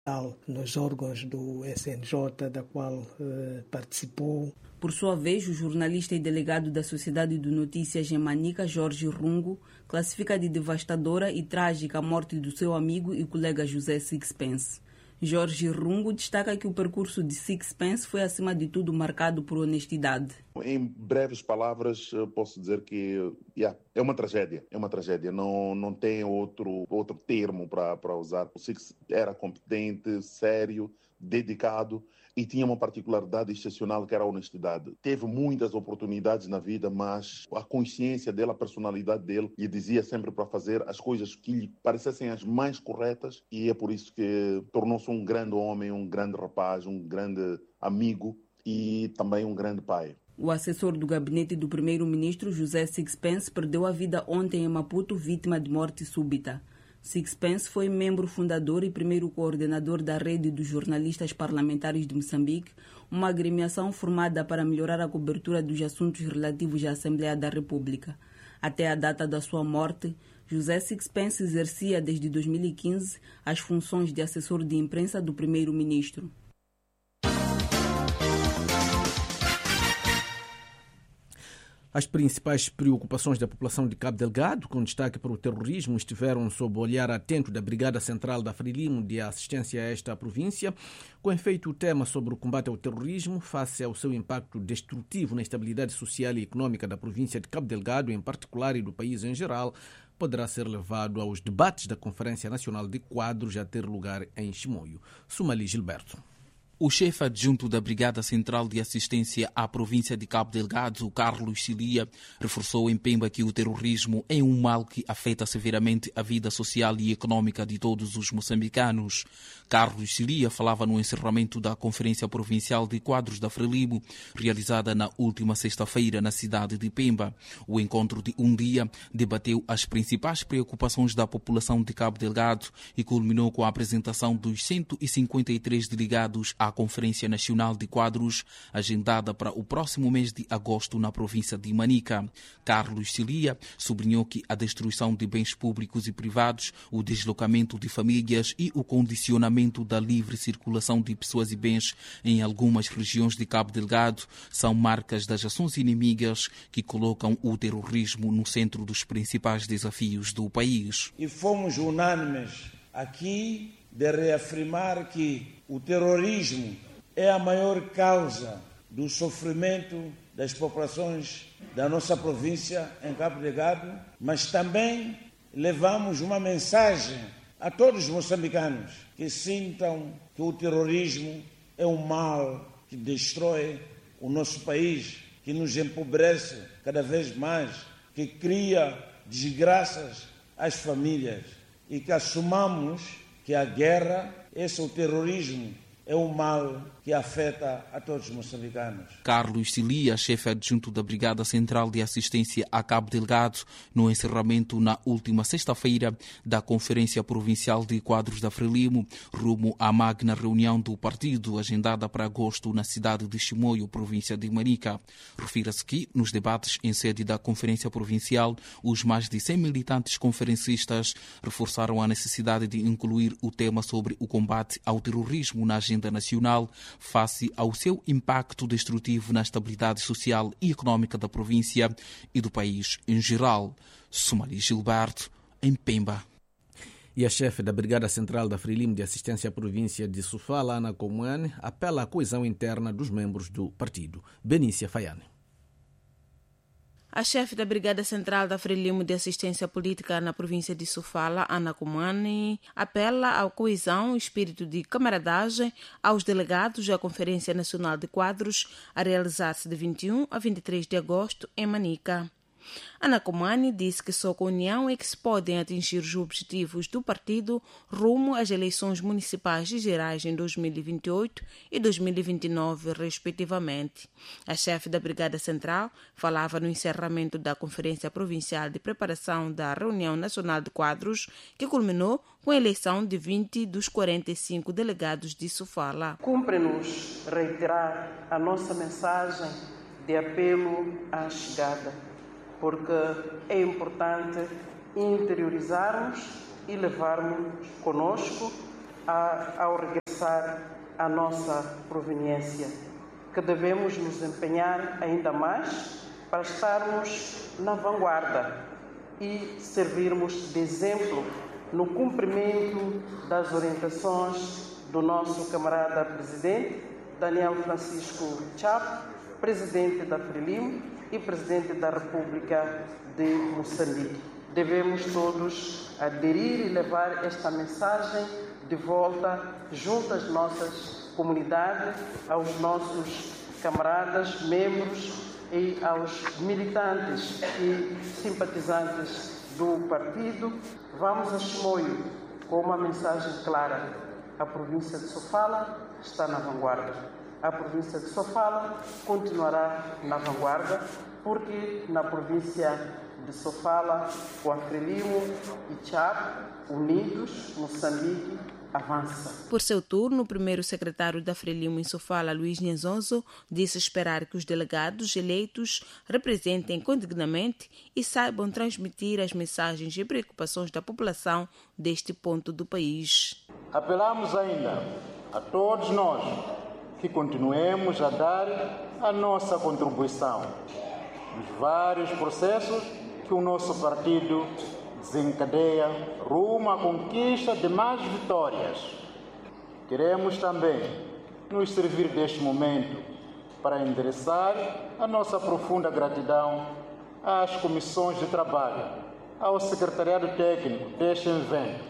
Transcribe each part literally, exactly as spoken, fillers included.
nos órgãos do S N J, da qual eh, participou. Por sua vez, o jornalista e delegado da Sociedade de Notícias em Manica, Jorge Rungo, classifica de devastadora e trágica a morte do seu amigo e colega José Sixpence. Jorge Rungo destaca que o percurso de Sixpence foi, acima de tudo, marcado por honestidade. Em breves palavras, posso dizer que yeah, é uma tragédia. É uma tragédia. Não, não tem outro, outro termo para usar. O Six era competente, sério, dedicado e tinha uma particularidade excepcional que era a honestidade. Teve muitas oportunidades na vida, mas a consciência dele, a personalidade dele, lhe dizia sempre para fazer as coisas que lhe parecessem as mais corretas, e é por isso que tornou-se um grande homem, um grande rapaz, um grande amigo e também um grande pai. O assessor do gabinete do primeiro-ministro, José Sixpence, perdeu a vida ontem em Maputo, vítima de morte súbita. Sixpence foi membro fundador e primeiro coordenador da Rede dos Jornalistas Parlamentares de Moçambique, uma agremiação formada para melhorar a cobertura dos assuntos relativos à Assembleia da República. Até a data da sua morte, José Sixpence exercia desde dois mil e quinze as funções de assessor de imprensa do primeiro-ministro. As principais preocupações da população de Cabo Delgado, com destaque para o terrorismo, estiveram sob o olhar atento da Brigada Central da Frelimo de assistência a esta província. Com efeito, o tema sobre o combate ao terrorismo, face ao seu impacto destrutivo na estabilidade social e econômica da província de Cabo Delgado, em particular, e do país em geral, poderá ser levado aos debates da Conferência Nacional de Quadros a ter lugar em Chimoio. Sumali Gilberto. O chefe adjunto da Brigada Central de Assistência à província de Cabo Delgado, Carlos Cilia, reforçou em Pemba que o terrorismo é um mal que afeta severamente a vida social e econômica de todos os moçambicanos. Carlos Cilia falava no encerramento da Conferência Provincial de Quadros da Frelimo, realizada na última sexta-feira na cidade de Pemba. O encontro de um dia debateu as principais preocupações da população de Cabo Delgado e culminou com a apresentação dos cento e cinquenta e três delegados à Conferência Nacional de Quadros, agendada para o próximo mês de agosto na província de Manica. Carlos Cilia sublinhou que a destruição de bens públicos e privados, o deslocamento de famílias e o condicionamento da livre circulação de pessoas e bens em algumas regiões de Cabo Delgado são marcas das ações inimigas que colocam o terrorismo no centro dos principais desafios do país. E fomos unânimes aqui de reafirmar que o terrorismo é a maior causa do sofrimento das populações da nossa província em Cabo Delgado, mas também levamos uma mensagem a todos os moçambicanos que sintam que o terrorismo é um mal que destrói o nosso país, que nos empobrece cada vez mais, que cria desgraças às famílias, e que assumamos que a guerra, esse é o terrorismo, é um mal que afeta a todos os moçambicanos. Carlos Cilia, chefe adjunto da Brigada Central de Assistência a Cabo Delgado, no encerramento na última sexta-feira da Conferência Provincial de Quadros da Frelimo, rumo à magna reunião do partido, agendada para agosto na cidade de Chimoio, província de Manica. Refira-se que, nos debates em sede da Conferência Provincial, os mais de cem militantes conferencistas reforçaram a necessidade de incluir o tema sobre o combate ao terrorismo na agenda nacional, face ao seu impacto destrutivo na estabilidade social e econômica da província e do país em geral. Sumali Gilberto, em Pemba. E a chefe da Brigada Central da Frelimo de Assistência à Província de Sofala, Ana Comuane, apela à coesão interna dos membros do partido. Benícia Faiane. A chefe da Brigada Central da Frelimo de Assistência Política na província de Sofala, Ana Comuane, apela à coesão e espírito de camaradagem aos delegados da Conferência Nacional de Quadros a realizar-se de vinte e um a vinte e três de agosto em Manica. Ana Comuane disse que só com a união é que se podem atingir os objetivos do partido rumo às eleições municipais e gerais em dois mil e vinte e oito e dois mil e vinte e nove, respectivamente. A chefe da Brigada Central falava no encerramento da Conferência Provincial de Preparação da Reunião Nacional de Quadros, que culminou com a eleição de vinte dos quarenta e cinco delegados de Sofala. Cumpre-nos reiterar a nossa mensagem de apelo à chegada, porque é importante interiorizarmos e levarmos conosco a, ao regressar à nossa proveniência, que devemos nos empenhar ainda mais para estarmos na vanguarda e servirmos de exemplo no cumprimento das orientações do nosso camarada presidente, Daniel Francisco Chapo, presidente da Frelimo e presidente da República de Moçambique. Devemos todos aderir e levar esta mensagem de volta junto às nossas comunidades, aos nossos camaradas, membros e aos militantes e simpatizantes do partido. Vamos a Chimoio com uma mensagem clara. A província de Sofala está na vanguarda. A província de Sofala continuará na vanguarda, porque na província de Sofala, com a Frelimo e Chapo, unidos, Moçambique avança. Por seu turno, o primeiro secretário da Frelimo em Sofala, Luís Nhanzonzo, disse esperar que os delegados eleitos representem condignamente e saibam transmitir as mensagens e preocupações da população deste ponto do país. Apelamos ainda a todos nós que continuemos a dar a nossa contribuição nos vários processos que o nosso partido desencadeia rumo à conquista de mais vitórias. Queremos também nos servir deste momento para endereçar a nossa profunda gratidão às comissões de trabalho, ao secretariado técnico deste evento,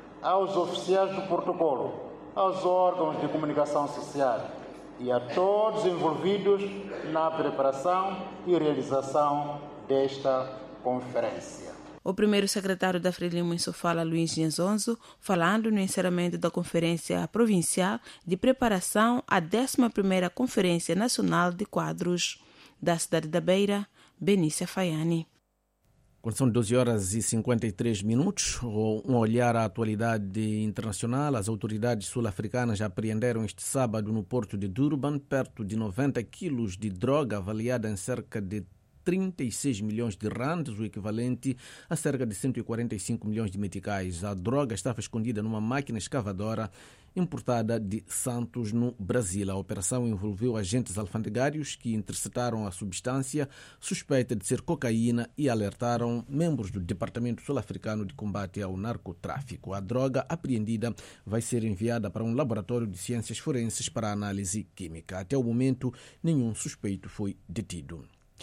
aos oficiais do protocolo, aos órgãos de comunicação social e a todos envolvidos na preparação e realização desta conferência. O primeiro secretário da Frelimo em Sofala, Luís Nhanzonzo, falando no encerramento da Conferência Provincial de Preparação à décima primeira Conferência Nacional de Quadros. Da cidade da Beira, Benícia Faiani. Quando são doze horas e cinquenta e três minutos, um olhar à atualidade internacional, as autoridades sul-africanas apreenderam este sábado no porto de Durban perto de noventa quilos de droga avaliada em cerca de trinta e seis milhões de randes, o equivalente a cerca de cento e quarenta e cinco milhões de meticais. A droga estava escondida numa máquina escavadora importada de Santos, no Brasil. A operação envolveu agentes alfandegários que interceptaram a substância suspeita de ser cocaína e alertaram membros do Departamento Sul-Africano de Combate ao Narcotráfico. A droga apreendida vai ser enviada para um laboratório de ciências forenses para análise química. Até o momento, nenhum suspeito foi detido.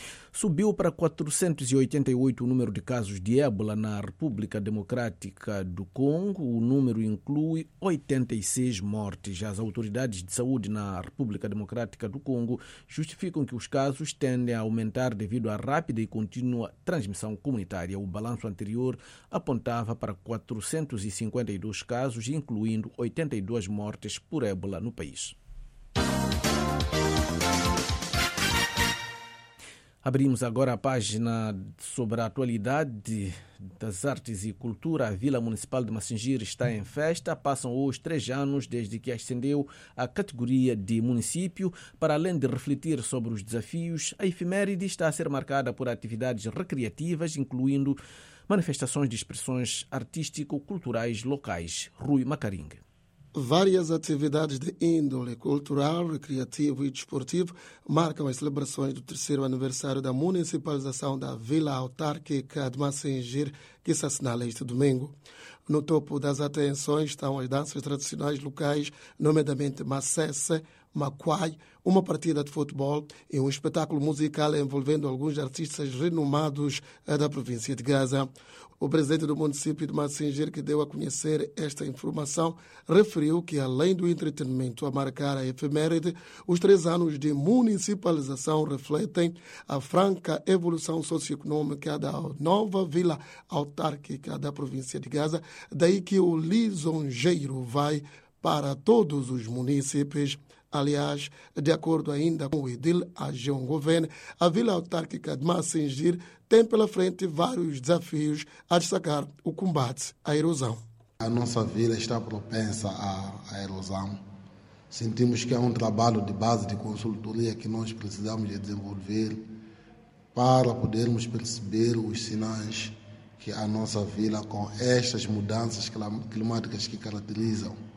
Subiu para quatrocentos e oitenta e oito o número de casos de ébola na República Democrática do Congo. O número inclui oitenta e seis mortes. As autoridades de saúde na República Democrática do Congo justificam que os casos tendem a aumentar devido à rápida e contínua transmissão comunitária. O balanço anterior apontava para quatrocentos e cinquenta e dois casos, incluindo oitenta e duas mortes por ébola no país. Abrimos agora a página sobre a atualidade das artes e cultura. A Vila Municipal de Massingir está em festa. Passam hoje três anos desde que ascendeu à categoria de município. Para além de refletir sobre os desafios, a efeméride está a ser marcada por atividades recreativas, incluindo manifestações de expressões artístico-culturais locais. Rui Macaringa. Várias atividades de índole cultural, recreativo e desportivo marcam as celebrações do terceiro aniversário da municipalização da Vila Autárquica de Massingir, que se assinala este domingo. No topo das atenções estão as danças tradicionais locais, nomeadamente Massesse, Maquai, uma partida de futebol e um espetáculo musical envolvendo alguns artistas renomados da província de Gaza. O presidente do município de Massingir, que deu a conhecer esta informação, referiu que, além do entretenimento a marcar a efeméride, os três anos de municipalização refletem a franca evolução socioeconômica da nova vila autárquica da província de Gaza, daí que o lisonjeiro vai para todos os municípios. Aliás, de acordo ainda com o edil Agion Goven, a Vila Autárquica de Massingir tem pela frente vários desafios, a destacar o combate à erosão. A nossa vila está propensa à, à erosão. Sentimos que é um trabalho de base de consultoria que nós precisamos de desenvolver para podermos perceber os sinais que a nossa vila, com estas mudanças climáticas que caracterizam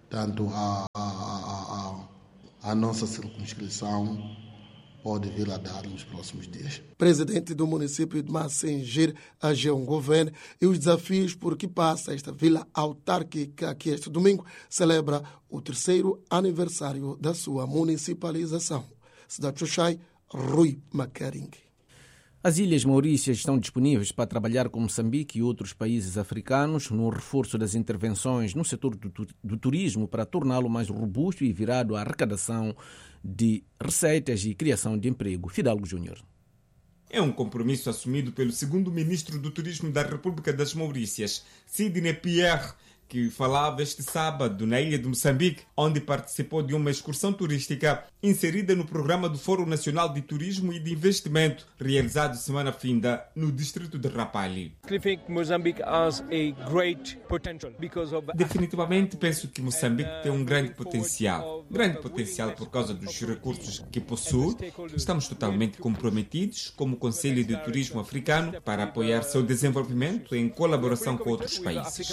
Tanto a, a, a, a, a nossa circunscrição pode vir a dar nos próximos dias. Presidente do município de Massengir, Ageão Governo, e os desafios por que passa esta vila autárquica que este domingo celebra o terceiro aniversário da sua municipalização. Cidade Xuxai, Rui Macaring. As Ilhas Maurícias estão disponíveis para trabalhar com Moçambique e outros países africanos no reforço das intervenções no setor do, do turismo para torná-lo mais robusto e virado à arrecadação de receitas e criação de emprego. Fidalgo Júnior. É um compromisso assumido pelo segundo ministro do Turismo da República das Maurícias, Sidney Pierre, que falava este sábado na ilha de Moçambique, onde participou de uma excursão turística inserida no programa do Fórum Nacional de Turismo e de Investimento, realizado semana finda no distrito de Rapalli. Definitivamente penso que Moçambique tem um grande potencial. Grande potencial por causa dos recursos que possui. Estamos totalmente comprometidos, como Conselho de Turismo Africano, para apoiar seu desenvolvimento em colaboração com outros países.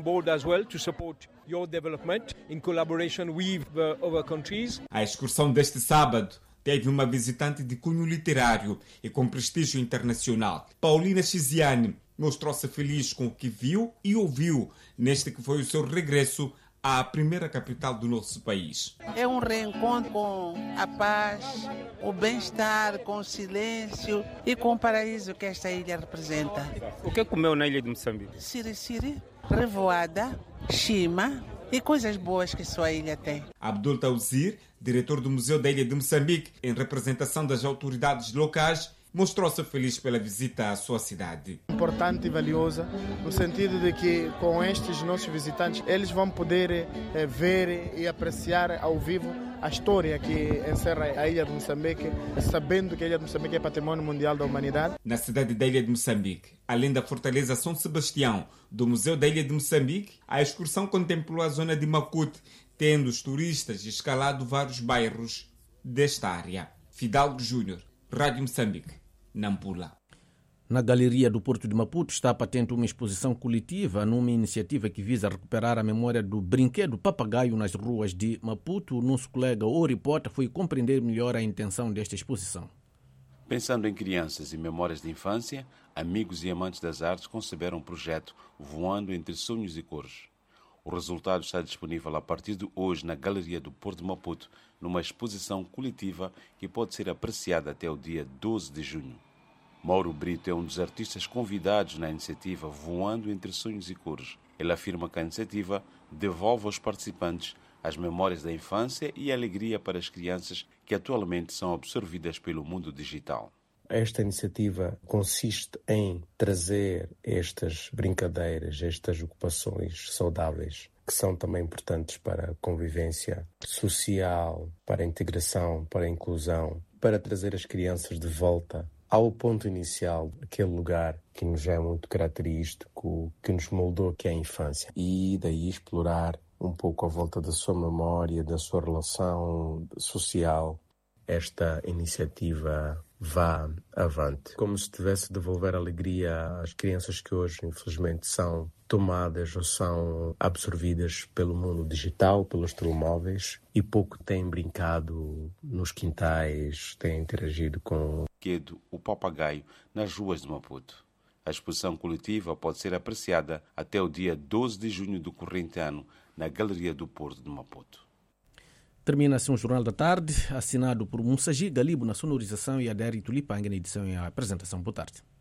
A excursão deste sábado teve uma visitante de cunho literário e com prestígio internacional. Paulina Chiziane mostrou-se feliz com o que viu e ouviu neste que foi o seu regresso à primeira capital do nosso país. É um reencontro com a paz, o bem-estar, com o silêncio e com o paraíso que esta ilha representa. O que comeu na ilha de Moçambique? Siri-siri, revoada, chima e coisas boas que só a ilha tem. Abdul Tauzir, diretor do Museu da Ilha de Moçambique, em representação das autoridades locais, mostrou-se feliz pela visita à sua cidade. Importante e valiosa, no sentido de que com estes nossos visitantes, eles vão poder eh, ver e apreciar ao vivo a história que encerra a Ilha de Moçambique, sabendo que a Ilha de Moçambique é patrimônio mundial da humanidade. Na cidade da Ilha de Moçambique, além da Fortaleza São Sebastião do Museu da Ilha de Moçambique, a excursão contemplou a zona de Maputo, tendo os turistas escalado vários bairros desta área. Fidalgo Júnior, Rádio Moçambique, Nampula. Na Galeria do Porto de Maputo está patente uma exposição coletiva numa iniciativa que visa recuperar a memória do brinquedo papagaio nas ruas de Maputo. O nosso colega Ori Pota foi compreender melhor a intenção desta exposição. Pensando em crianças e memórias de infância, amigos e amantes das artes conceberam um projeto Voando entre Sonhos e Cores. O resultado está disponível a partir de hoje na Galeria do Porto de Maputo, numa exposição coletiva que pode ser apreciada até o dia doze de junho. Mauro Brito é um dos artistas convidados na iniciativa Voando entre Sonhos e Cores. Ele afirma que a iniciativa devolve aos participantes as memórias da infância e a alegria para as crianças que atualmente são absorvidas pelo mundo digital. Esta iniciativa consiste em trazer estas brincadeiras, estas ocupações saudáveis, que são também importantes para a convivência social, para a integração, para a inclusão, para trazer as crianças de volta ao ponto inicial, aquele lugar que nos é muito característico, que nos moldou, que é a infância. E daí explorar um pouco à volta da sua memória, da sua relação social. Esta iniciativa vá avante. Como se tivesse de devolver alegria às crianças que hoje, infelizmente, são tomadas ou são absorvidas pelo mundo digital, pelos telemóveis, e pouco têm brincado nos quintais, têm interagido com o papagaio nas ruas de Maputo. A exposição coletiva pode ser apreciada até o dia doze de junho do corrente ano na Galeria do Porto de Maputo. Termina-se um Jornal da Tarde, assinado por Mussagi Galibo na sonorização e Adérito Lipanga na edição e a apresentação. Boa tarde.